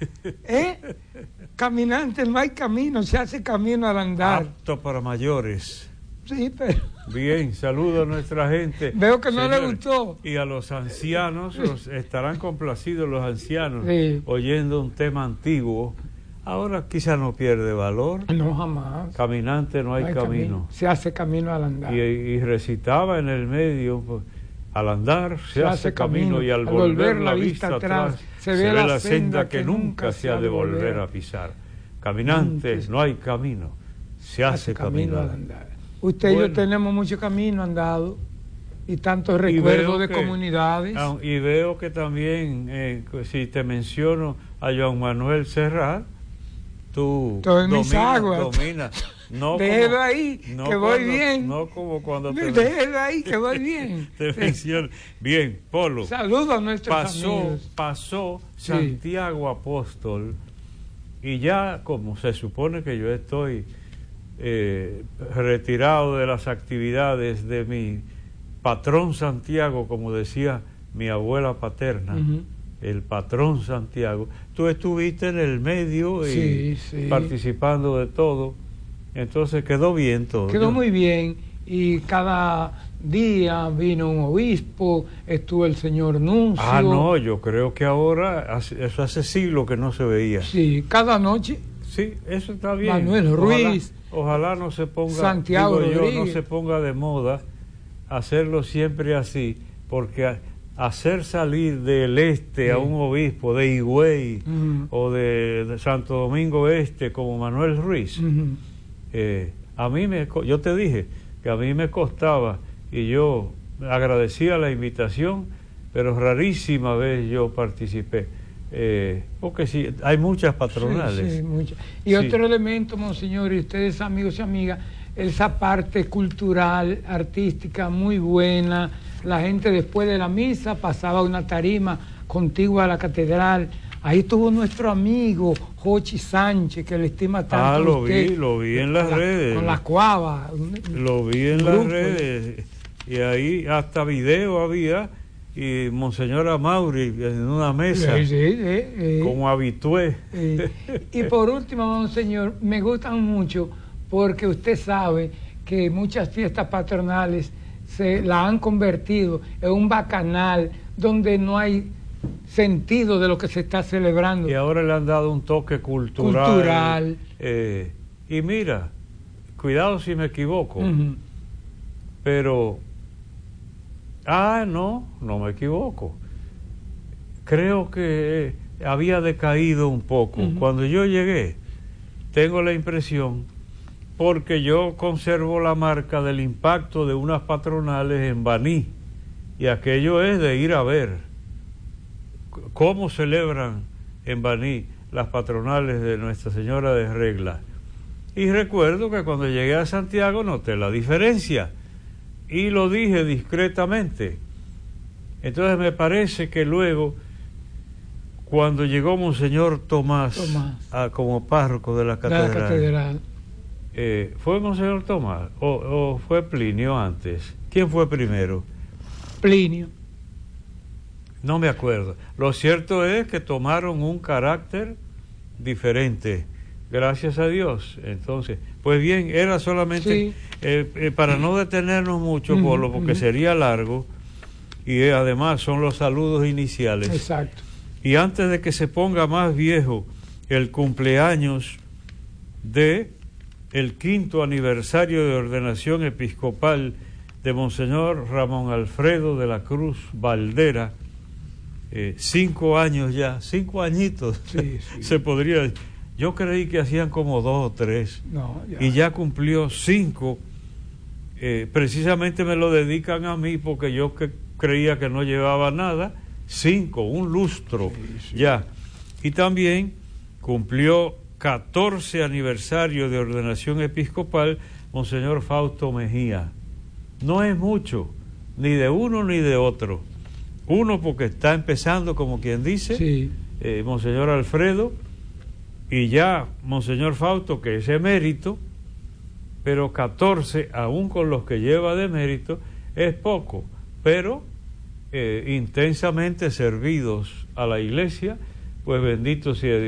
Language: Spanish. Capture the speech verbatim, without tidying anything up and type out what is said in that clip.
¿Eh? Caminante, no hay camino, se hace camino al andar. Apto para mayores. Sí, pero... Bien, saludo a nuestra gente. Veo que no Señores, le gustó. Y a los ancianos, los, estarán complacidos los ancianos Sí. oyendo un tema antiguo. Ahora quizá no pierde valor. No, jamás. Caminante no hay, No hay camino. camino. Se hace camino al andar. Y, y recitaba en el medio, pues, al andar se, se hace camino, camino y al, al volver la vista atrás se ve la senda que nunca se ha de volver a pisar. Caminantes, no hay camino, se hace camino al andar. Usted bueno, y yo tenemos mucho camino andado y tantos recuerdos de que, comunidades. Y veo que también, eh, si te menciono a Joan Manuel Serrat, tú dominas, dominas. No déjelo como, ahí, no que cuando, voy bien. No como cuando te... Déjelo ahí, que voy bien. Te menciono. Bien, Polo. Saludos a nuestros pasó, amigos. Pasó sí. Santiago Apóstol y ya como se supone que yo estoy eh, retirado de las actividades de mi patrón Santiago, como decía mi abuela paterna, uh-huh. el patrón Santiago, tú estuviste en el medio y sí, sí. participando de todo. Entonces quedó bien todo. Quedó ¿no? muy bien y cada día vino un obispo, estuvo el señor nuncio. Ah, no, yo creo que ahora, eso hace siglos que no se veía. Sí, cada noche. Sí, eso está bien. Manuel Ruiz. Ojalá, ojalá no se ponga, Santiago digo Rodríguez. yo, no se ponga de moda hacerlo siempre así, porque hacer salir del este sí. a un obispo de Higüey uh-huh. o de, de Santo Domingo Este como Manuel Ruiz, uh-huh. eh, a mí me, yo te dije que a mí me costaba y yo agradecía la invitación, pero rarísima vez yo participé, eh, porque sí, hay muchas patronales. Sí, sí, muchas. Y sí. otro elemento, monseñor, y ustedes amigos y amigas, esa parte cultural, artística muy buena. La gente después de la misa pasaba una tarima contigua a la catedral. Ahí estuvo nuestro amigo Jochi Sánchez, que le estima tanto ah, lo a usted. vi, lo vi en las con redes. La, con las cuavas. Lo vi en las redes. Y ahí hasta video había, y Monseñor Amaury en una mesa, sí, sí, sí, sí. como habitué. Sí. Y por último, Monseñor, me gustan mucho porque usted sabe que muchas fiestas patronales se la han convertido en un bacanal donde no hay sentido de lo que se está celebrando. Y ahora le han dado un toque cultural. Cultural. Eh, y mira, cuidado si me equivoco, uh-huh. pero... Ah, no, no me equivoco. Creo que había decaído un poco. Uh-huh. Cuando yo llegué, tengo la impresión, porque yo conservo la marca del impacto de unas patronales en Baní, y aquello es de ir a ver cómo celebran en Baní las patronales de Nuestra Señora de Regla. Y recuerdo que cuando llegué a Santiago noté la diferencia, y lo dije discretamente. Entonces me parece que luego, cuando llegó Monseñor Tomás, Tomás. A, como párroco de la catedral, de la catedral. Eh, ¿fue Monseñor Tomás o, o fue Plinio antes? ¿Quién fue primero? Plinio. No me acuerdo. Lo cierto es que tomaron un carácter diferente, gracias a Dios. Entonces, pues bien, era solamente sí. eh, eh, para no detenernos mucho, uh-huh, Polo, porque uh-huh. sería largo, y eh, además son los saludos iniciales. Exacto. Y antes de que se ponga más viejo el cumpleaños de el quinto aniversario de ordenación episcopal de Monseñor Ramón Alfredo de la Cruz Valdera, eh, cinco años ya, cinco añitos, sí, sí. se podría decir. Yo creí que hacían como dos o tres, no, ya. y ya cumplió cinco. Eh, precisamente me lo dedican a mí porque yo que creía que no llevaba nada. Cinco, un lustro, sí, sí. ya. Y también cumplió catorce aniversario de ordenación episcopal Monseñor Fausto Mejía. No es mucho, ni de uno ni de otro. Uno porque está empezando, como quien dice, sí. eh, Monseñor Alfredo, y ya Monseñor Fausto, que es emérito, pero catorce, aún con los que lleva de mérito, es poco, pero eh, intensamente servidos a la iglesia, pues bendito sea Dios.